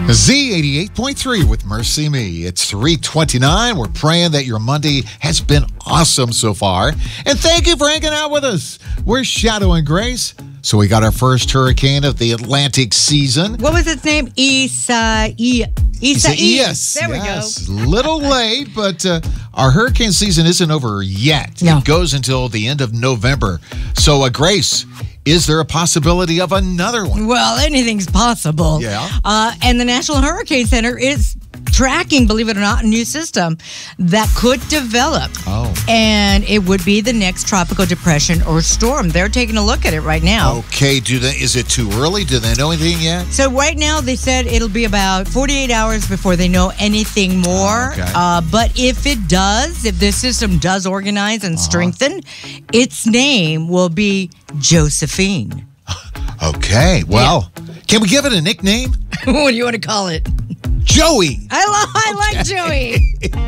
Z88.3 with Mercy Me. It's 3:29. We're praying that your Monday has been awesome so far. And thank you for hanging out with us. We're Shadow and Grace. So we got our first hurricane of the Atlantic season. What was its name? Isaias. There we go. Little late, but our hurricane season isn't over yet. No. It goes until the end of November. So, Grace, is there a possibility of another one? Well, anything's possible. Yeah. And the National Hurricane Center is tracking, believe it or not, a new system that could develop. Oh. And it would be the next tropical depression or storm. They're taking a look at it right now. Okay. Is it too early? Do they know anything yet? So right now they said it'll be about 48 hours before they know anything more. Okay. But if this system does organize and strengthen, its name will be Josephine. Okay. Well, Can we give it a nickname? What do you want to call it? Joey. I like Joey.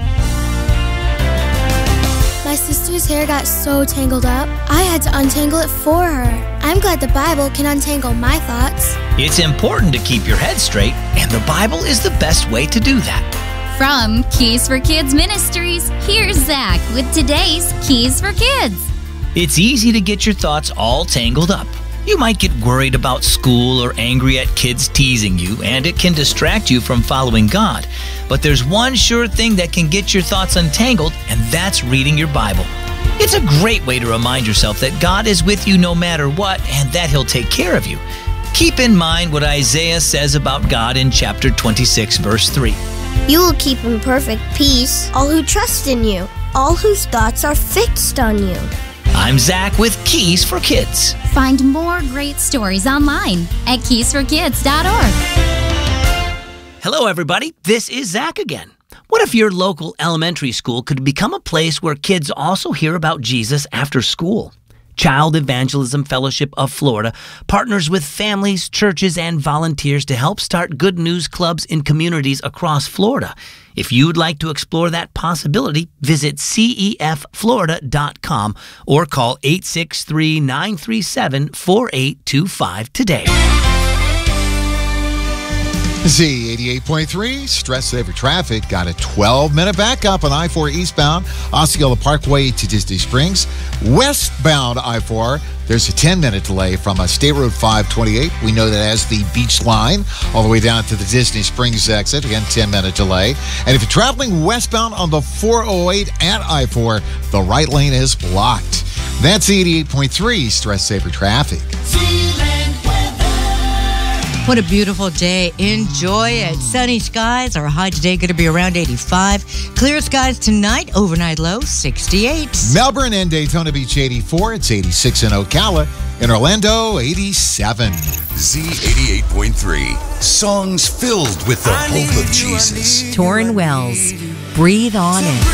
My sister's hair got so tangled up, I had to untangle it for her. I'm glad the Bible can untangle my thoughts. It's important to keep your head straight, and the Bible is the best way to do that. From Keys for Kids Ministries, here's Zach with today's Keys for Kids. It's easy to get your thoughts all tangled up. You might get worried about school or angry at kids teasing you, and it can distract you from following God. But there's one sure thing that can get your thoughts untangled, and that's reading your Bible. It's a great way to remind yourself that God is with you no matter what, and that He'll take care of you. Keep in mind what Isaiah says about God in chapter 26, verse 3. You will keep in perfect peace all who trust in you, all whose thoughts are fixed on you. I'm Zach with Keys for Kids. Find more great stories online at keysforkids.org. Hello, everybody. This is Zach again. What if your local elementary school could become a place where kids also hear about Jesus after school? Child Evangelism Fellowship of Florida partners with families, churches, and volunteers to help start good news clubs in communities across Florida. If you'd like to explore that possibility, visit CEFFlorida.com or call 863-937-4825 today. Z88.3, Stress Saver Traffic got a 12-minute backup on I-4 eastbound, Osceola Parkway to Disney Springs. Westbound I-4, there's a 10-minute delay from State Road 528. We know that as the Beach Line, all the way down to the Disney Springs exit. Again, 10-minute delay. And if you're traveling westbound on the 408 at I-4, the right lane is blocked. That's 88.3, Stress Saver Traffic. What a beautiful day. Enjoy it. Sunny skies. Our high today going to be around 85. Clear skies tonight. Overnight low 68. Melbourne and Daytona Beach 84. It's 86 in Ocala. In Orlando, 87. Z88.3. Songs filled with the hope of Jesus. Torrin Wells. Breathe on in.